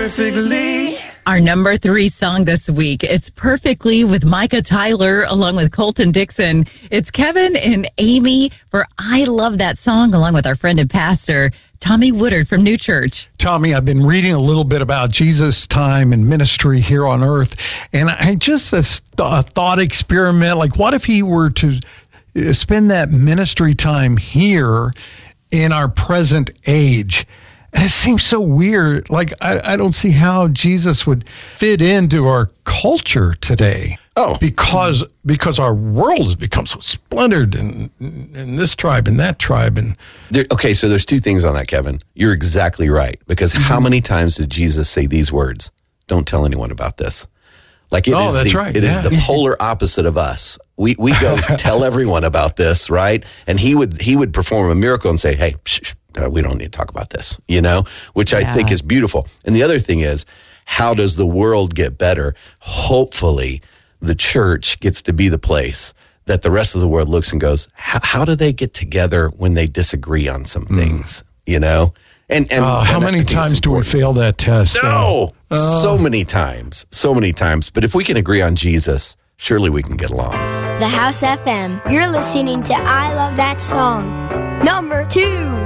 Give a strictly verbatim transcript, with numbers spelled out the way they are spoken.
perfectly. Our number three song this week, it's Perfectly with Micah Tyler along with Colton Dixon. It's Kevin and Amy for I Love That Song along with our friend and pastor, Tommy Woodard from New Church. Tommy, I've been reading a little bit about Jesus' time and ministry here on earth, and I just a, a thought experiment, like what if he were to spend that ministry time here in our present age? And it seems so weird. Like, I, I don't see how Jesus would fit into our culture today. Oh. Because because our world has become so splintered in, in this tribe and that tribe. And there, okay, so there's two things on that, Kevin. You're exactly right. Because mm-hmm. how many times did Jesus say these words? Don't tell anyone about this. Like it oh, is that's the right. it yeah. is the polar opposite of us. We we go tell everyone about this, right? And he would he would perform a miracle and say, "Hey, shh, shh, uh, we don't need to talk about this," you know, which yeah. I think is beautiful. And the other thing is, how does the world get better? Hopefully, the church gets to be the place that the rest of the world looks and goes, "How do they get together when they disagree on some things?" Mm. You know. And, and, uh, how and many times do we fail that test? No, uh, so many times, so many times. But if we can agree on Jesus, surely we can get along. The House F M. You're listening to I Love That Song. Number two.